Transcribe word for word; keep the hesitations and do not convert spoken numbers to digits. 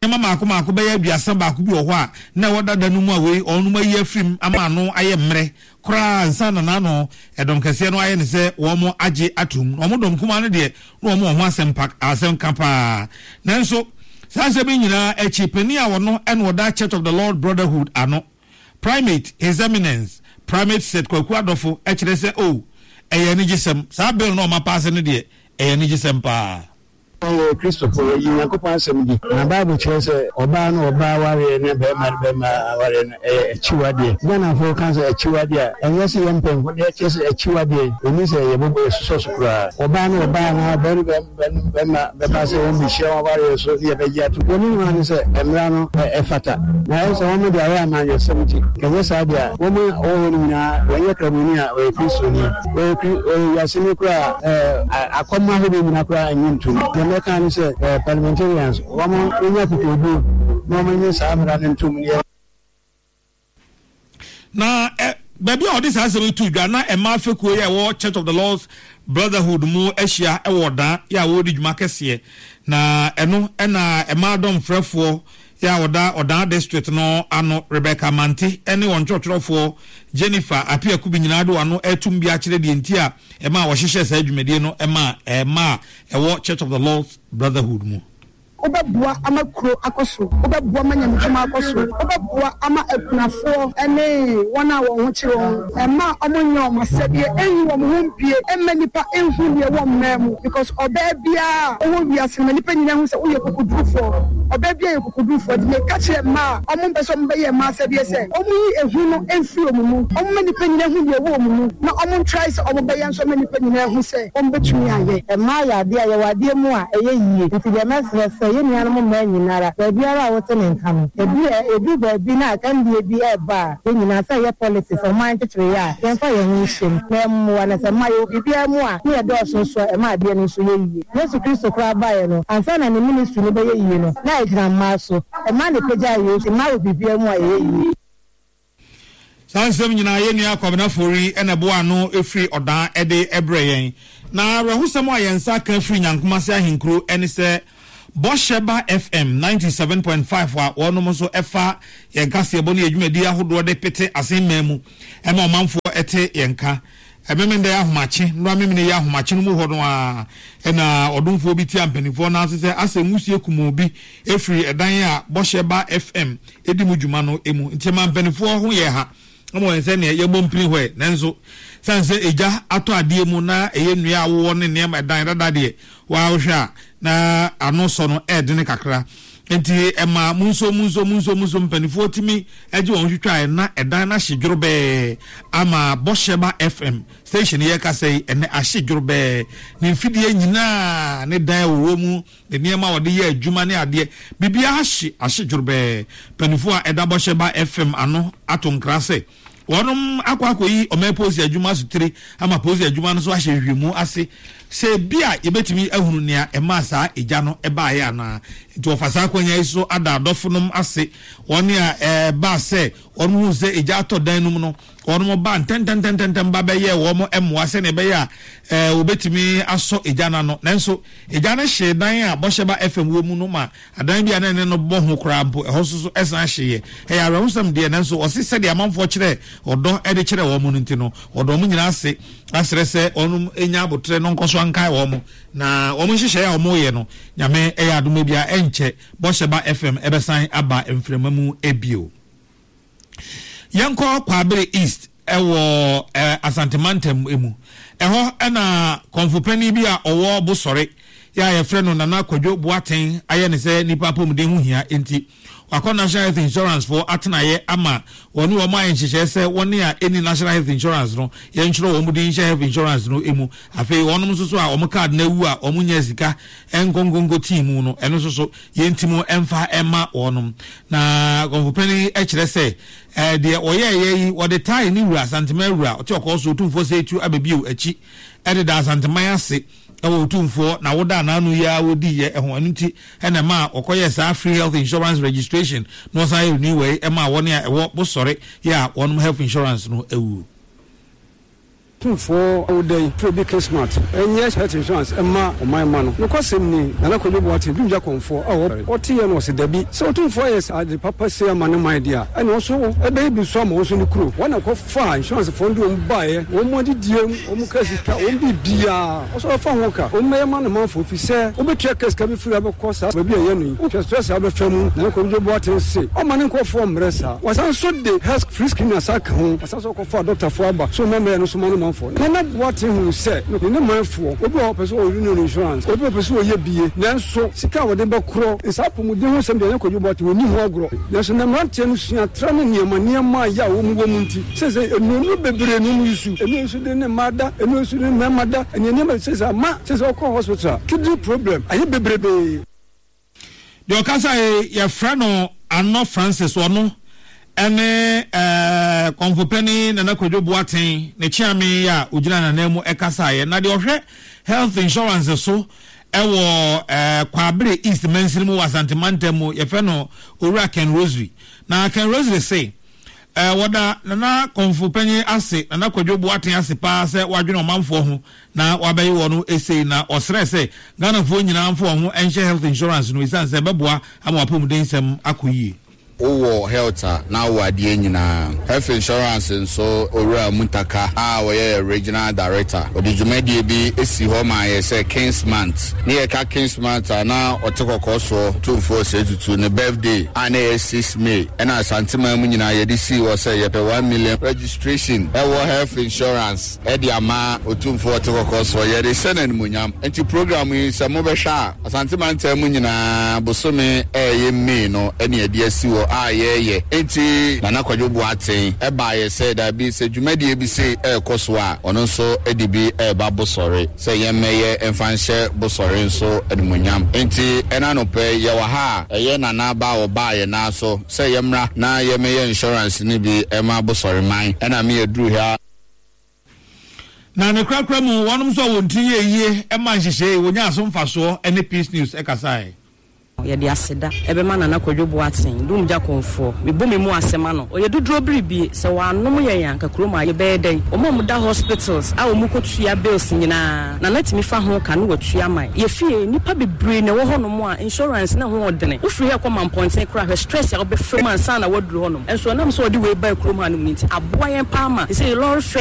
ema maako maako be ya biasa baako bi wo ho a na wo dada no mu a we onu ma yi afrim ama no aye mmre kra nsa na na no edom kese no aye ne se wo mo age atum wo mo dom kuma no de no wo mo ho asem pak asem kapa nanso sanse bi nyina echi pani a wo no en wo da Church of the Lord Brotherhood ano primate his eminence primate said kwaku adofo e kire se o eye ni gisem sa bill no ma pass ne de eye ni gisem pa Oh, Christopher, you are going to say, "My Bible says, Obano, Oba, and Bema, Bema, a Chiwadia. Then I focus a Chiwadia, and yes, you can put a Chiwadia, and you say, a book is so surprised. Obano, Obama, Bema, Bema, Michelle, Warrior, so the other yet. One man is a Emrano, a Fata. Now, it's only the Iron Man, you're seventy. Can you say, woman, oh, when you're coming here, or Christian, or Yasimukra, a common in Nakra and into. Mekan say parliamentarians woman enya kukodu no many samra ntum ne na baby all this has to do na e ma fekuo ye wo Church of the Lord's Brotherhood mu ahia e woda ya wo di dwuma kese na eno e na e ma dom frefo ya woda oda district no ano Rebecca Manti ene won chotropho Jennifer apia kubi nyina do ano etum bia kire de ntia e ma wo hyehyɛ sa adwumade no e ma e ma e wo Church of the Lord's Brotherhood mu obabua ama kro akoso obabua manyamtuma akoso obabua ama ekunafo ene wona wo ho kire won e ma omonyo masebie enyi wo mo hompie emanipa enhu ne wo mmam because obabia owo wiase manipa nyina hu se wo ye kokudufo obabia ye kokudufo de ka kire ma omo mbeso mbeye ma sebie se omo yi ehu no enfi omumu omo manipa nyina hu ye wo omumu na omo try se omo beye nso manipa nyina hu se omo betumi aye e ma ya de ya wade mu a eye yie nti de mesrese ye nua no ma nyinara ba biara wote ne nkam ebi ebi ba bi na kan die bi e ba ye nyina say ye policies o man kire ya yen fa ye hu shim na mu wana se ma yo bi mu a ne do so so e ma de ne so ye yie Yesu Kristo kra ba ye no ansa na ne ministry ne be ye yie no na e gira ma so e ma ne peja ye so ma yo bi mu a ye yie sansem nyina ye nua kwabena fori ena bo ano efri odan ede ebre yen na rahusem a yensa kan fri nyankoma se ahenkro ene se Bosheba F M ninety-seven point five wa wono mo so efa yenka se ebo ne adwumadi ahodo de pete asenmamu e ma omanfo ete yenka ememende ahomache no amemene ya ahomache no mu ho no a na odumfo bi ti ampanifo na asese asemusie kumo bi efri edan a Bosheba F M edi mu dwuma no emu ntema ampanifo ho ye ha omo ense ne ye bompiri ho nanso sanse eja ato ade mu na eye nua awo ne ne edan dada de wa hwa na ano so no edene kakra enti ema munso munso munso munso mpanifo timi eje won hwetwa na edan na hyedworo be ama Bosheba F M station ye ka sei ene ahyedworo be ne mfidie nyina ne dan wo mu ne niema wode ye adwuma ne ade bibia ahye ahyedworo be panifo a eda Bosheba F M ano atonkrase wonum akwa akoyi omeposi adwuma sutiri ama posi adwuma no so ahye hwemu ase se bia yebetimi ahunu nia ema saa eja no eba ya na nti ofasa kwanya iso ada adofunum ase woni a e ba se wonu hu se eja to dan num no wonu ba ntentententen ba be ye wo mo emwa se ne be ya e obetimi aso eja na no nanso eja na hye dan a Bosheba F M wo mu no ma adan bia na ne no bo ho krampo e hososo esan hye ye e ya rawusam de nanso o se se de amanfo kire odo e de kire wo mu nti no odo mu nyina ase asrese onum enya abotre no nkoso ankai wo mu na wo mu hyehyɛ ya wo mu ye no nyame e ya adoma bia enche Bosheba F M ebesan aba emfremamu ebio yanko kwabere east ewo eh, asantemantam emu eho na konfopani bi a owo bosore ya ye frɛ no Nana Kwadwo Boaten aye ne sɛ nipa pomde hu hia enti wakɔ National Health Insurance for atenaye ama woni wo ma yenhyehyɛ sɛ woni a eni National Health Insurance no yenhwero wo mu di Health Insurance no emu afei wonom so so a wo card na wu a wo nya sika engongongo team no eno so so yentimo emfa ema wonom na konfopani e kyerɛ sɛ eh de oye ye wo de tai ni wura santema wura o ti okoso tumfo sɛ etu abebiu achi e de da santema ase ewo tumfo na woda na anu ya wodi ye ehon anti ena ma okoye sa free health insurance registration no say renew way e ma woni a ewo bosore ya wonum health insurance no ewu two four all day to be smart and yes health insurance and ma my man no cost me and I could do what you do for oh what you know said be so two four years at the papa say man my idea and also a baby some also in the crew one of fine insurance for do buy one more dear omukasika ombi bia also for worker o me man man for fi say o be checkers can be free about cost we be yenu o stress about fam na ko do what say o man ko for mresa was so the health free screen asaka ho was so ko for doctor for aba so me me no so man for na na what him say no ni man for obi o person o renew insurance obi o person o ye bie nanso sika wo de be kro isapo mu de ho sem de ko jubot wo ni ho agro nanso na man tie no sua tra ne niam niam ya wo mu wo mu nti say say enu no bebre no mu isu enu isu de ne mada enu isu de ne mada enu niam say say ma say say ko hospital kidney problem aye bebre be de okasa ye friend no Anno Francis ono ene eh konfopeni na nakwadwo boaten ne chiame ya ojina na nemu ekasa ye na de ohwe health insurance so ewo eh kwabere East Mensimu Wasantemantem ye fe no Owura Ken Rosary na Ken Rosary say eh wada na konfopeni ase na nakwadwo boaten ase pa se wadwene omanfo ho na wabayi wo no ese na osre se Ghana fo nyina amfo ho enche health insurance no isan se beboa ama wapom den sem akoyie Owo health na wadie nyina health insurance nso Owura Muntaka a we regional director odijumedie bi esi ho ma ye say Kingsmont ne ye ka Kingsmont na otekoko so two four six two ne birthday ana six May na santima mu nyina ye di si wo say ye pe one million registration e wo health insurance e di ama two four otekoko so ye de senen munyam enti program yi se mo be hwa santima ntam mu nyina bosome e ye May no e ne ye si wo ah yeah yeah enti na nakwadwo boaten e ba ye say da bi se dwumadi e bi se e koso a ono so e di bi e ba bosore se ye meye enfanhye bosore nso edumunyam enti ena no pe ye wa ha e ye na na ba o ba ye na so se ye mra na ye meye insurance ni bi e ma bosore man ena me eduru ha na ne krakra mu wonum so wonti ye ye e ma nhyehyɛ wonya aso mfaso ene Peace News e kasai ye di aseda ebe ma na nakwadwo boaten dum ja konfo me bo me mu asema no o ye dudro bribi se wa anom ye yan ka kroma ye beedai o mo da hospitals a o mu kotua bills nyina na natimi fa ho ka no watua mai ye fie nipa bebre ne wo hono mo a insurance na ho odene wo free akoma mponten kra hwe stress ya obe free man sana waduru hono enso nam so odi we buy kroma no nti aboa yen pa ma se lorry